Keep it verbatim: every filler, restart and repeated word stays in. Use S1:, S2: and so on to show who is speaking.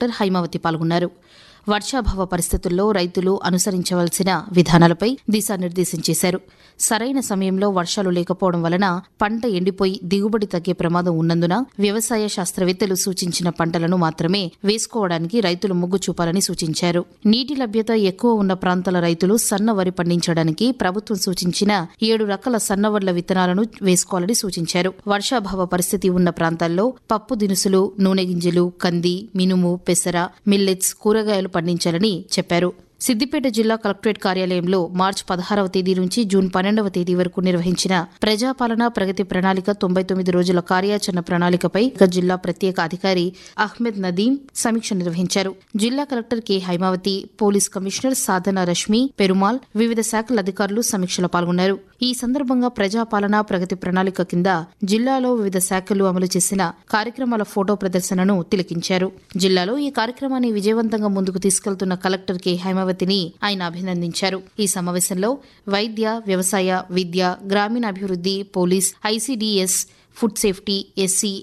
S1: Collector Haimavathi పాల్గొన్నారు. వర్షాభావ పరిస్థితుల్లో రైతులు అనుసరించవలసిన విధానాలపై దిశానిర్దేశం చేశారు. సరైన సమయంలో వర్షాలు లేకపోవడం వలన పంట ఎండిపోయి దిగుబడి తగ్గే ప్రమాదం ఉన్నందున వ్యవసాయ శాస్త్రవేత్తలు సూచించిన పంటలను మాత్రమే వేసుకోవడానికి రైతులు మొగ్గు చూపాలని సూచించారు. నీటి లభ్యత ఎక్కువ ఉన్న ప్రాంతాల రైతులు సన్న వరి పండించడానికి ప్రభుత్వం సూచించిన ఏడు రకాల సన్నవడ్ల విత్తనాలను వేసుకోవాలని సూచించారు. వర్షాభావ పరిస్థితి ఉన్న ప్రాంతాల్లో పప్పు దినుసులు, నూనె గింజలు, కంది, మినుము, పెసర, మిల్లెట్స్, కూరగాయలు పండించాలని చెప్పారు. సిద్దిపేట జిల్లా కలెక్టరేట్ కార్యాలయంలో మార్చి పదహారవ తేదీ నుంచి జూన్ పన్నెండవ తేదీ వరకు నిర్వహించిన ప్రజాపాలన ప్రగతి ప్రణాళిక తొంభై తొమ్మిది రోజుల కార్యాచరణ ప్రణాళికపై జిల్లా ప్రత్యేక అధికారి అహ్మద్ నదీం సమీక్ష నిర్వహించారు. జిల్లా collector K Haimavathi, police commissioner సాధన రష్మి పెరుమాల్, వివిధ శాఖల అధికారులు సమీక్షలో పాల్గొన్నారు. ఈ సందర్భంగా ప్రజాపాలన ప్రగతి ప్రణాళిక కింద జిల్లాలో వివిధ శాఖలు అమలు చేసిన కార్యక్రమాల ఫోటో ప్రదర్శనను తిలకించారు. జిల్లాలో ఈ కార్యక్రమాన్ని విజయవంతంగా ముందుకు తీసుకెళ్తున్న కలెక్టర్ కె హైమావతిని ఆయన అభినందించారు. ఈ సమావేశంలో వైద్య, వ్యవసాయ, విద్య, గ్రామీణాభివృద్ది, police, ICDS, food safety, SC,